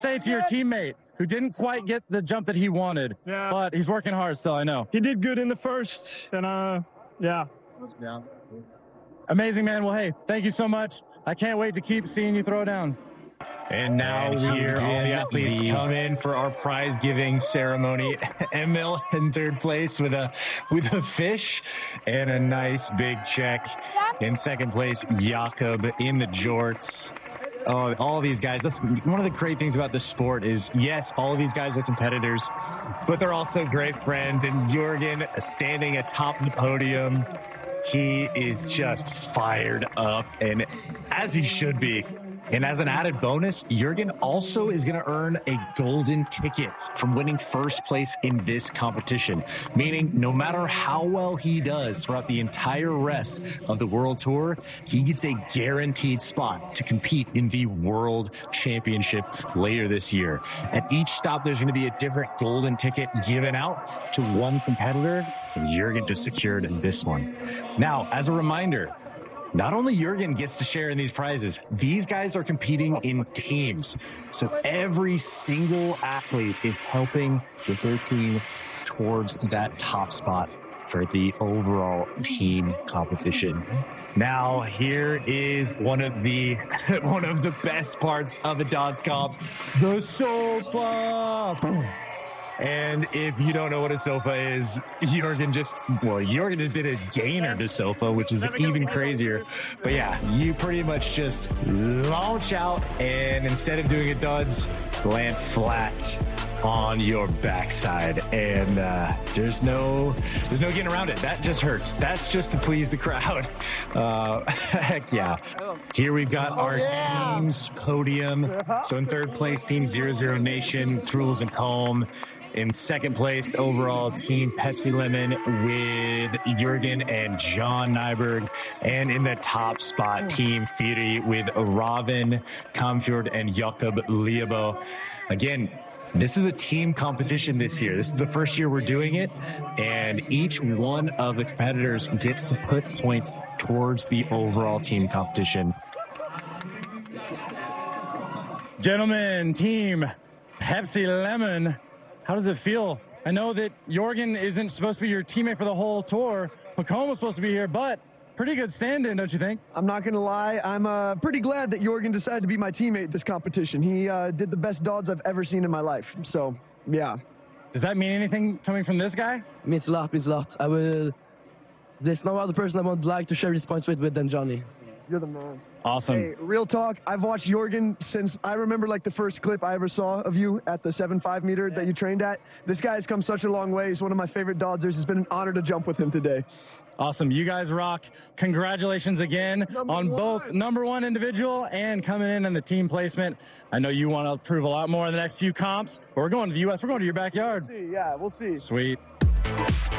say to your teammate who didn't quite get the jump that he wanted, but he's working hard still, I know. He did good in the first, and yeah. Amazing, man. Well, hey, thank you so much. I can't wait to keep seeing you throw down. And now here, all the athletes come in for our prize giving ceremony. Emil in third place with a fish and a nice big check. In second place, Jakob in the jorts. Oh, all these guys. That's one of the great things about this sport is, yes, all of these guys are competitors, but they're also great friends. And Jürgen standing atop the podium, he is just fired up, and as he should be. And as an added bonus, Jürgen also is going to earn a golden ticket from winning first place in this competition, meaning no matter how well he does throughout the entire rest of the World Tour, he gets a guaranteed spot to compete in the World Championship later this year. At each stop, there's going to be a different golden ticket given out to one competitor, and Jürgen just secured this one. Now, as a reminder, not only Jürgen gets to share in these prizes, these guys are competing in teams. So every single athlete is helping get their team towards that top spot for the overall team competition. Now, here is one of the best parts of the Dodds Comp, the sofa. Boom. And if you don't know what a sofa is, Jürgen just did a gainer to sofa, which is even crazier. But yeah, you pretty much just launch out, and instead of doing a Dodds, land flat on your backside. And there's no getting around it. That just hurts. That's just to please the crowd. Heck yeah. Here we've got our team's podium. So in third place, Team 00 Nation, Truls and Calm. In second place, overall, Team Pepsi Lemon with Jürgen and John Nyberg. And in the top spot, Team Fury with Robin Kamfjord and Jakob Liebo. Again, this is a team competition this year. This is the first year we're doing it, and each one of the competitors gets to put points towards the overall team competition. Gentlemen, Team Pepsi Lemon, how does it feel? I know that Jürgen isn't supposed to be your teammate for the whole tour. Pacome was supposed to be here, but pretty good stand-in, don't you think? I'm not going to lie. I'm pretty glad that Jürgen decided to be my teammate this competition. He did the best Dodds I've ever seen in my life. So, yeah. Does that mean anything coming from this guy? Means a lot, There's no other person I would like to share these points with than Johnny. You're the man. Awesome. Hey, real talk, I've watched Jürgen since I remember like the first clip I ever saw of you at the 7.5 meter that you trained at. This guy has come such a long way. He's one of my favorite Dodzers. It's been an honor to jump with him today. Awesome. You guys rock. Congratulations again on both #1 individual and coming in the team placement. I know you want to prove a lot more in the next few comps, but we're going to the U.S. We're going to your backyard. We'll see. Yeah, we'll see. Sweet.